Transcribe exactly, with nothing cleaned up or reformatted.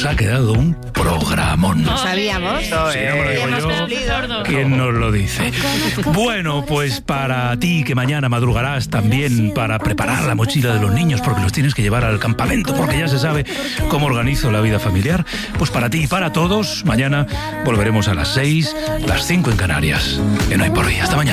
nos ha quedado un programón. Lo sabíamos. Sí, no me lo digo yo. ¿Quién nos lo dice? Bueno, pues para ti que mañana madrugarás también para preparar la mochila de los niños porque los tienes que llevar al campamento porque ya se sabe cómo organizo la vida familiar, pues para ti y para todos, mañana volveremos a las seis, las cinco en Canarias. Que no hay por hoy. Hasta mañana.